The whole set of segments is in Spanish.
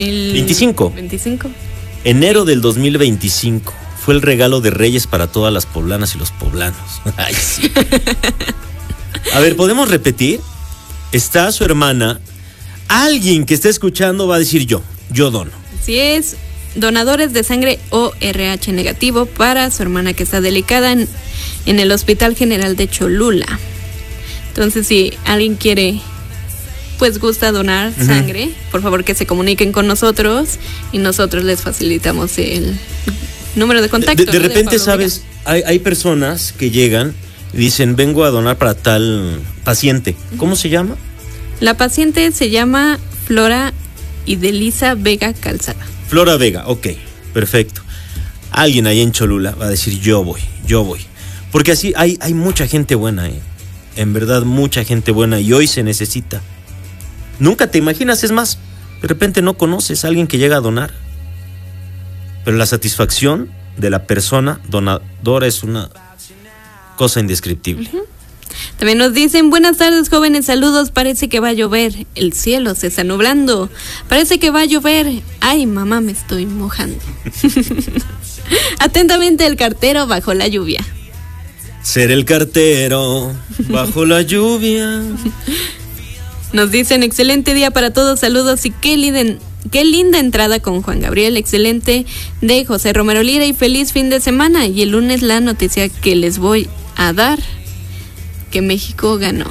25. Enero del 2025. Fue el regalo de Reyes para todas las poblanas y los poblanos. Ay, sí. A ver, ¿podemos repetir? Está su hermana. Alguien que esté escuchando va a decir yo dono. Así es, donadores de sangre o RH negativo para su hermana que está delicada en el Hospital General de Cholula. Entonces, si alguien quiere, pues gusta donar sangre, por favor que se comuniquen con nosotros y nosotros les facilitamos el número de contacto. De repente, ¿sabes? Hay personas que llegan y dicen, vengo a donar para tal paciente. ¿Cómo se llama? La paciente se llama Flora Idelisa Vega Calzada. Flora Vega, ok, perfecto. Alguien ahí en Cholula va a decir, yo voy. Porque así hay mucha gente buena, en verdad mucha gente buena, y hoy se necesita. Nunca te imaginas, es más, de repente no conoces a alguien que llega a donar. Pero la satisfacción de la persona donadora es una cosa indescriptible. También nos dicen, buenas tardes jóvenes, saludos, parece que va a llover, el cielo se está nublando, parece que va a llover, ay mamá me estoy mojando. Atentamente el cartero bajo la lluvia. Ser el cartero bajo la lluvia. Nos dicen, excelente día para todos, saludos y qué linda entrada con Juan Gabriel, excelente de José Romero Lira y feliz fin de semana. Y el lunes la noticia que les voy a dar, que México ganó.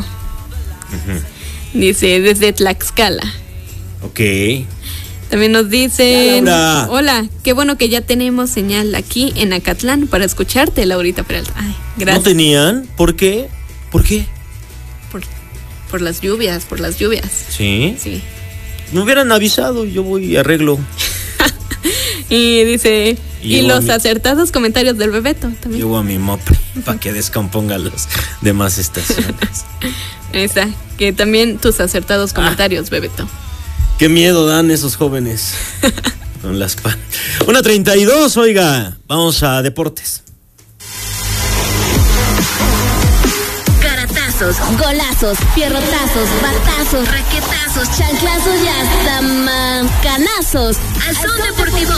Dice, desde Tlaxcala. Ok. También nos dicen, hola, qué bueno que ya tenemos señal aquí en Acatlán para escucharte, Laurita Peralta. Ay, gracias. ¿No tenían? ¿Por qué? Por las lluvias, ¿Sí? Sí. Me hubieran avisado, yo voy y arreglo. Y dice, y los acertados comentarios del Bebeto también. Llevo a mi mopre para que descomponga las demás estaciones. Esa, que también tus acertados comentarios, Bebeto. Qué miedo dan esos jóvenes. Con las 1:32, oiga, vamos a deportes. Caratazos, golazos, fierrotazos, batazos, raquetazos, chanclazos y hasta mancanazos. Al son deportivo